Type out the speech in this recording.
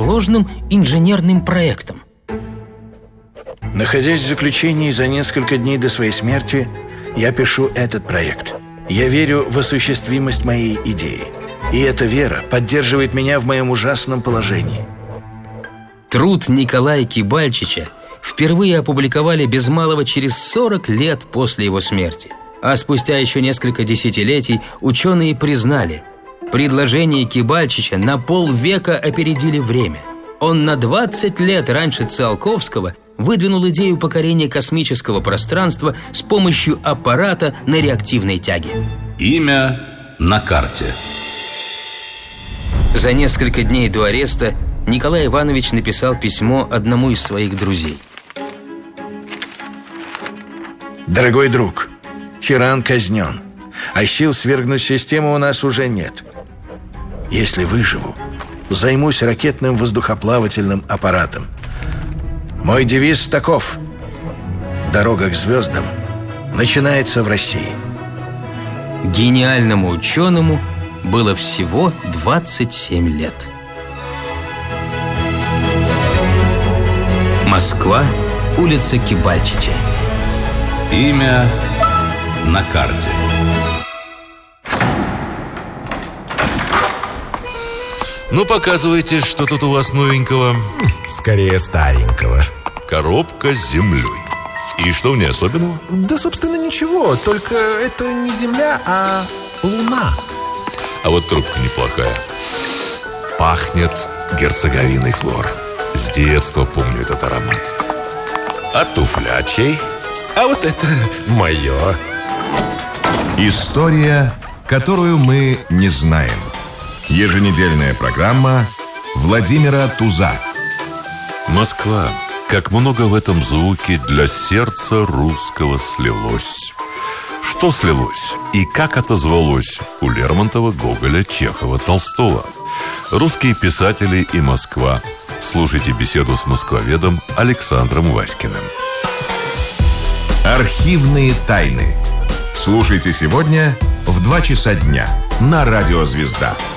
сложным инженерным проектом. Находясь в заключении за несколько дней до своей смерти, я пишу этот проект. Я верю в осуществимость моей идеи. И эта вера поддерживает меня в моем ужасном положении. Труд Николая Кибальчича впервые опубликовали без малого через 40 лет после его смерти. А спустя еще несколько десятилетий ученые признали: предложения Кибальчича на полвека опередили время. Он на 20 лет раньше Циолковского выдвинул идею покорения космического пространства с помощью аппарата на реактивной тяге. Имя на карте. За несколько дней до ареста Николай Иванович написал письмо одному из своих друзей. Дорогой друг, тиран казнен, а сил свергнуть систему у нас уже нет. Если выживу, займусь ракетным воздухоплавательным аппаратом. Мой девиз таков: дорога к звездам начинается в России. Гениальному ученому было всего 27 лет. Москва, улица Кибальчича. Имя на карте. Ну, показывайте, что тут у вас новенького. Скорее старенького. Коробка с землей. И что в ней особенного? Да, собственно, ничего. Только это не Земля, а Луна. А вот трубка неплохая. Пахнет герцоговиной флор. С детства помню этот аромат. А туфля чей? А вот это мое. История, которую мы не знаем. Еженедельная программа Владимира Туза. Москва. Как много в этом звуке для сердца русского слилось. Что слилось и как отозвалось у Лермонтова, Гоголя, Чехова, Толстого? Русские писатели и Москва. Слушайте беседу с москвоведом Александром Васькиным. Архивные тайны. Слушайте сегодня в 2 часа дня на Радио Звезда.